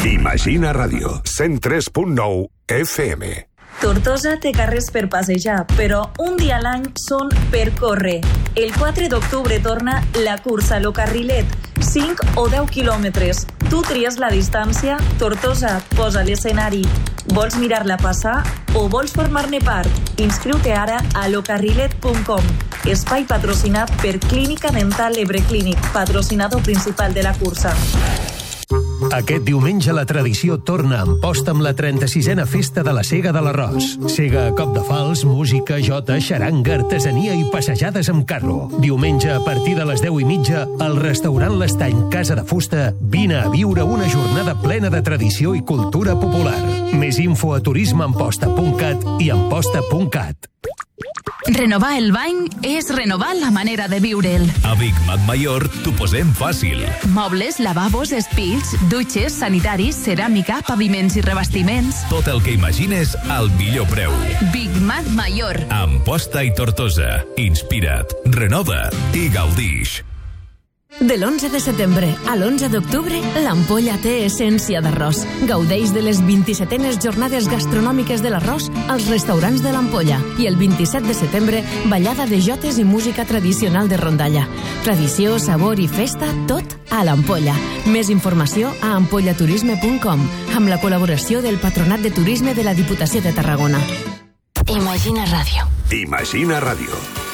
Imagina Ràdio, 103.9 FM. Tortosa té carrers per passejar, però un dia a l'any són per córrer. El 4 d'octubre torna la cursa Locarrilet, 5 o 10 quilòmetres. Tu tries la distància, Tortosa posa l'escenari. Vols mirar-la passar o vols formar-ne part? Inscriu-te ara a locarrilet.com. Espai patrocinat per Clínica Dental Ebreclínic, patrocinador principal de la cursa. Aquest diumenge la tradició torna a Amposta amb la 36a Festa de la Sega de l'Arròs. Sega a cop de fals, música, jota, xaranga, artesania i passejades amb carro. Diumenge a partir de les 10:30 al restaurant L'Estany Casa de Fusta vine a viure una jornada plena de tradició i cultura popular. Més info a turismeamposta.cat i amposta.cat. Renovar el bany és renovar la manera de viure'l. A Big Mac Mayor t'ho posem fàcil. Mobles, lavabos, espills, dutxes, sanitaris, ceràmica, paviments i revestiments. Tot el que imagines al millor preu. Big Mac Mayor. Amposta i Tortosa. Inspira't, renova i gaudix. De l'11 de setembre a l'11 d'octubre, l'Ampolla té essència d'arròs. Gaudeix de les 27enes jornades gastronòmiques de l'arròs als restaurants de l'Ampolla. I el 27 de setembre, ballada de jotes i música tradicional de rondalla. Tradició, sabor i festa, tot a l'Ampolla. Més informació a ampollaturisme.com, amb la col·laboració del Patronat de Turisme de la Diputació de Tarragona. Imagina Ràdio. Imagina Ràdio.